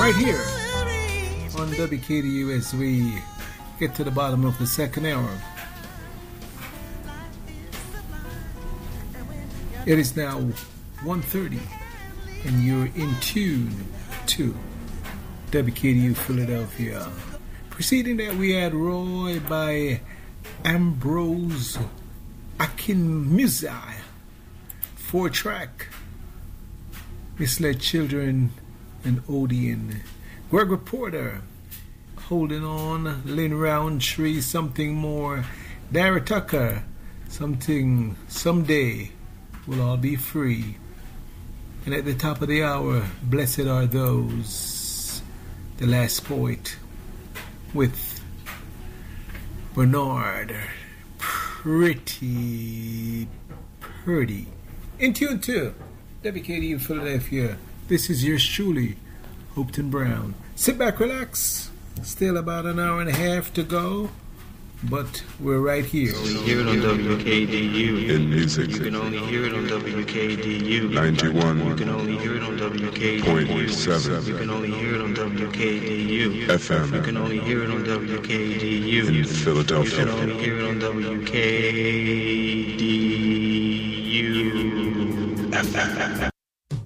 right here on WKDU as we get to the bottom of the second hour. It is now 1:30 and you're in tune to WKDU Philadelphia. Preceding that, we had Roy by Ambrose Akinmusai, 4-track, Misled Children and Odeon. Gregory Porter, Holding On, Lynn Roundtree, Something More, Dara Tucker, Something, Someday We'll All Be Free. And at the top of the hour, Blessed Are Those, The Last Poet, with Bernard Pretty Purdy. In tune to WKDU Philadelphia. This is yours truly, Hopeton Brown. Sit back, relax. Still about an hour and a half to go, but we're right here. You can only hear it on WKDU. In music. You can only hear it on WKDU. 91. You can only hear it on WKDU. .7. You can only hear it on WKDU. FM. You can only hear it on WKDU. In Philadelphia. You can only hear it on WKDU. FM.